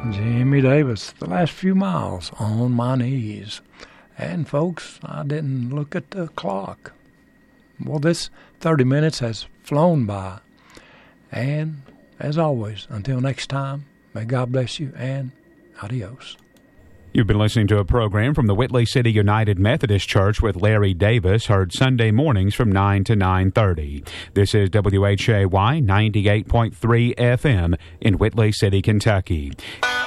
Jimmy Davis, the last few miles on my knees. And folks, I didn't look at the clock. Well, this 30 minutes has flown by. And as always, until next time, may God bless you and adios. You've been listening to a program from the Whitley City United Methodist Church with Larry Davis, heard Sunday mornings from 9 to 9:30. This is WHAY 98.3 FM in Whitley City, Kentucky.